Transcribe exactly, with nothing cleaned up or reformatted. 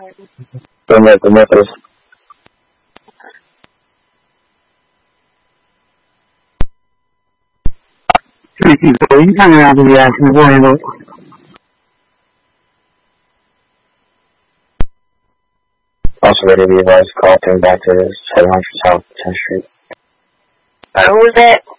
Bener, bener terus. 最近抖音上面这边很多人都 Also ready to be advised, call turn back to seven hundred South tenth Street. Uh, who's that?